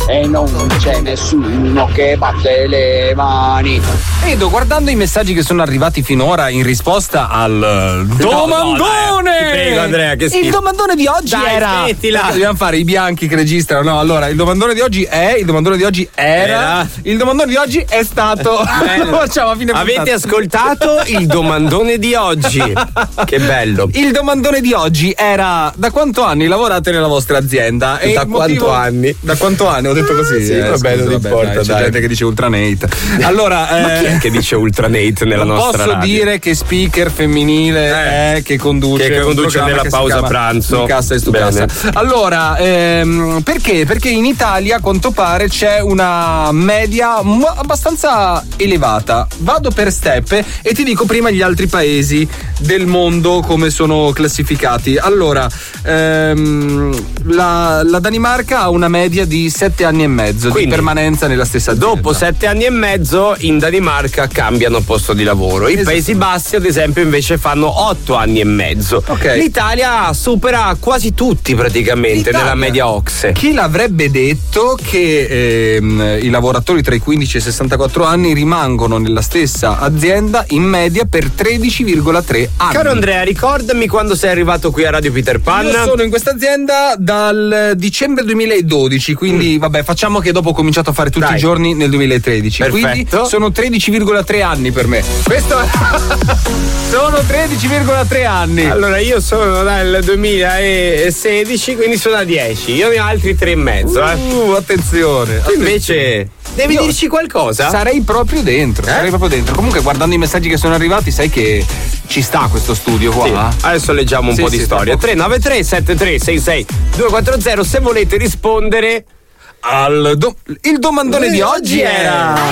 e non c'è nessuno che batte le mani. Edo, guardando i messaggi che sono arrivati finora in risposta al domandone, ti prego, Andrea, che schifo. Il domandone di oggi era. Dobbiamo fare i bianchi che registrano. No, allora, il domandone di oggi è. Il domandone di oggi era. Il domandone di oggi è stato. Facciamo a fine puntata. Avete ascoltato il domandone di oggi? Che bello. Il domandone di oggi era: da quanto anni lavorate nella vostra azienda? E da quanto anni? Da quanto anni? Ho detto così. Sì, vabbè, non importa. C'è gente che dice Ultranate. Allora, ma chi è che dice Ultranate nella nostra posso radio? dire che speaker femminile è che conduce nella pausa pranzo. Cassa e stucassa. Allora, perché? Perché in Italia a quanto pare c'è una media abbastanza elevata. Vado per step e ti dico prima gli altri paesi del mondo come sono classificati. Allora, la Danimarca ha una media di 7 anni e mezzo. Quindi, di permanenza nella stessa azienda. Dopo 7 anni e mezzo in Danimarca cambiano posto di lavoro. I Paesi Bassi, ad esempio, invece fanno 8 anni e mezzo. Okay. L'Italia supera quasi tutti praticamente nella media OCSE. Chi l'avrebbe detto che i lavoratori tra i 15 e i 64 anni rimangono nella stessa azienda in media per 13,3 anni. Caro Andrea, ricordami quando sei arrivato qui a Radio Peter Pan. Io sono in questa azienda dal dicembre 2012, quindi vabbè, facciamo che dopo ho cominciato a fare tutti i giorni nel 2013. Perfetto. Quindi sono 13,3 anni per me. Questo sono 13,3 anni. Allora io sono dal 2016, quindi sono a 10. Io ne ho altri 3,5. Attenzione. Tu invece devi dirci qualcosa? Sarei proprio dentro. Sarei proprio dentro. Comunque, guardando i messaggi che sono arrivati, sai che ci sta questo studio qua. Sì. Adesso leggiamo un po' di storia. 393 7366 240 se volete rispondere il domandone di oggi era.